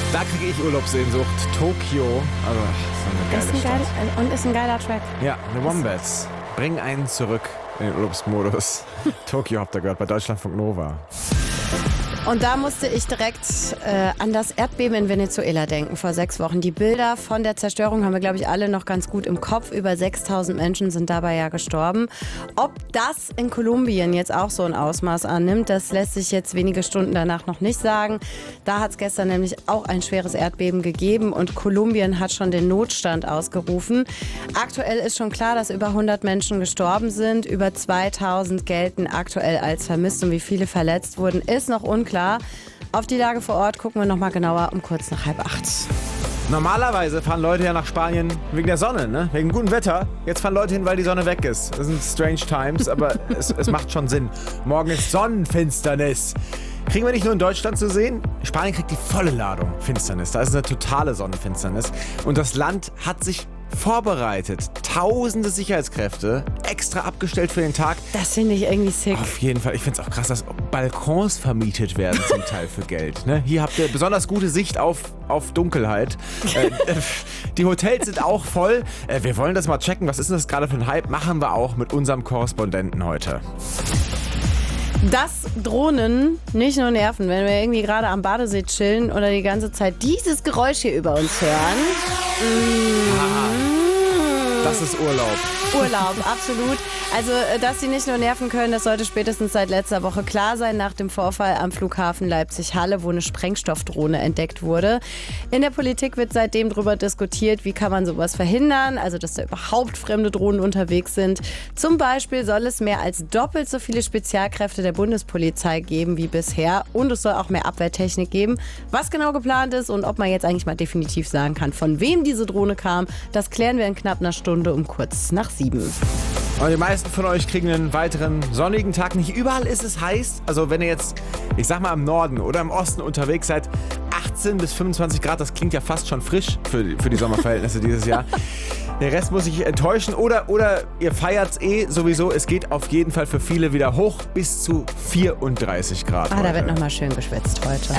Da kriege ich Urlaubssehnsucht. Tokio. Also, so eine geile Stadt. Und ist ein geiler Track. Ja, The Wombats. Bring einen zurück in den Urlaubsmodus. Tokio habt ihr gehört bei Deutschlandfunk Nova. Und da musste ich direkt an das Erdbeben in Venezuela denken, vor 6 Wochen. Die Bilder von der Zerstörung haben wir, glaube ich, alle noch ganz gut im Kopf. Über 6.000 Menschen sind dabei ja gestorben. Ob das in Kolumbien jetzt auch so ein Ausmaß annimmt, das lässt sich jetzt wenige Stunden danach noch nicht sagen. Da hat es gestern nämlich auch ein schweres Erdbeben gegeben und Kolumbien hat schon den Notstand ausgerufen. Aktuell ist schon klar, dass über 100 Menschen gestorben sind. Über 2.000 gelten aktuell als vermisst und wie viele verletzt wurden, ist noch unklar. Auf die Lage vor Ort gucken wir nochmal genauer um kurz nach 7:30. Normalerweise fahren Leute ja nach Spanien wegen der Sonne, ne? Wegen gutem Wetter. Jetzt fahren Leute hin, weil die Sonne weg ist. Das sind strange times, aber es macht schon Sinn. Morgen ist Sonnenfinsternis. Kriegen wir nicht nur in Deutschland zu sehen, Spanien kriegt die volle Ladung Finsternis. Da ist eine totale Sonnenfinsternis. Und das Land hat sich vorbereitet. Tausende Sicherheitskräfte extra abgestellt für den Tag. Das finde ich irgendwie sick. Auf jeden Fall. Ich finde es auch krass, dass Balkons vermietet werden zum Teil für Geld. Ne? Hier habt ihr besonders gute Sicht auf Dunkelheit. Die Hotels sind auch voll. Wir wollen das mal checken. Was ist denn das gerade für ein Hype? Machen wir auch mit unserem Korrespondenten heute. Dass Drohnen nicht nur nerven, wenn wir irgendwie gerade am Badesee chillen oder die ganze Zeit dieses Geräusch hier über uns hören. Das ist Urlaub. Urlaub, absolut. Also, dass sie nicht nur nerven können, das sollte spätestens seit letzter Woche klar sein, nach dem Vorfall am Flughafen Leipzig-Halle, wo eine Sprengstoffdrohne entdeckt wurde. In der Politik wird seitdem darüber diskutiert, wie kann man sowas verhindern, also dass da überhaupt fremde Drohnen unterwegs sind. Zum Beispiel soll es mehr als doppelt so viele Spezialkräfte der Bundespolizei geben wie bisher und es soll auch mehr Abwehrtechnik geben. Was genau geplant ist und ob man jetzt eigentlich mal definitiv sagen kann, von wem diese Drohne kam, das klären wir in knapp einer Stunde um kurz nach 7. Und die meisten von euch kriegen einen weiteren sonnigen Tag. Nicht überall ist es heiß. Also wenn ihr jetzt, ich sag mal im Norden oder im Osten unterwegs seid, 18 bis 25 Grad, das klingt ja fast schon frisch für die Sommerverhältnisse dieses Jahr. Der Rest muss sich enttäuschen oder ihr feiert's sowieso. Es geht auf jeden Fall für viele wieder hoch bis zu 34 Grad. Da wird nochmal schön geschwitzt heute.